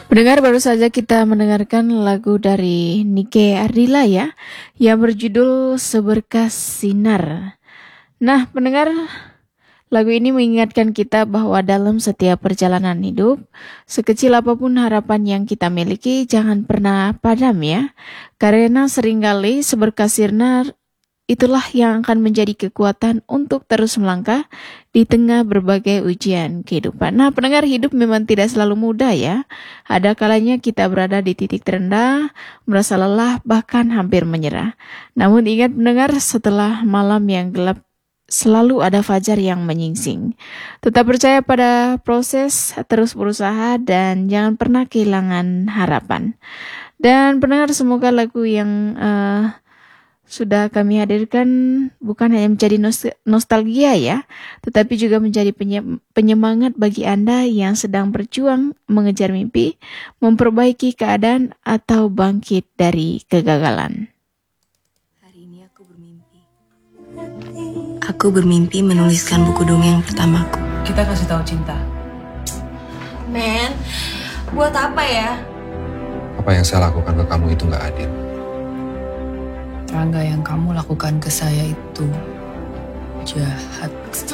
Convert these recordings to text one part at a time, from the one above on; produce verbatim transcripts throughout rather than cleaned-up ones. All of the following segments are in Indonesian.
Pendengar, baru saja kita mendengarkan lagu dari Nike Ardila ya, yang berjudul Seberkas Sinar. Nah, pendengar, lagu ini mengingatkan kita bahwa dalam setiap perjalanan hidup, sekecil apapun harapan yang kita miliki, jangan pernah padam ya. Karena seringkali seberkas sinar itulah yang akan menjadi kekuatan untuk terus melangkah di tengah berbagai ujian kehidupan. Nah, pendengar, hidup memang tidak selalu mudah ya. Ada kalanya kita berada di titik terendah, merasa lelah, bahkan hampir menyerah. Namun ingat pendengar, setelah malam yang gelap, selalu ada fajar yang menyingsing. Tetap percaya pada proses, terus berusaha, dan jangan pernah kehilangan harapan. Dan pendengar, semoga lagu yang uh, sudah kami hadirkan bukan hanya menjadi nostalgia ya, tetapi juga menjadi penyemangat bagi Anda yang sedang berjuang mengejar mimpi, memperbaiki keadaan, atau bangkit dari kegagalan. Hari ini aku bermimpi. Aku bermimpi menuliskan buku dongeng pertamaku. Kita kasih tahu cinta. Men, buat apa ya? Apa yang saya lakukan ke kamu itu gak adil. Rangga, yang kamu lakukan ke saya itu jahat.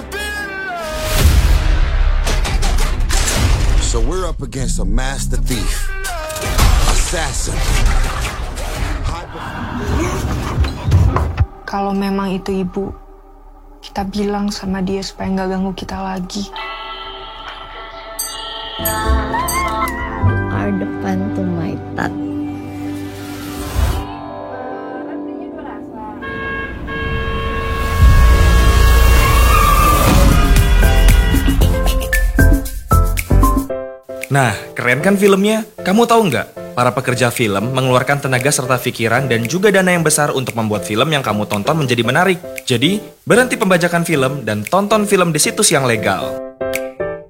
So we're up against a master thief, assassin. Kalau memang itu ibu, kita bilang sama dia supaya nggak ganggu kita lagi. You are the fun to my tat. Nah, keren kan filmnya? Kamu tahu nggak? Para pekerja film mengeluarkan tenaga serta pikiran dan juga dana yang besar untuk membuat film yang kamu tonton menjadi menarik. Jadi, berhenti pembajakan film dan tonton film di situs yang legal.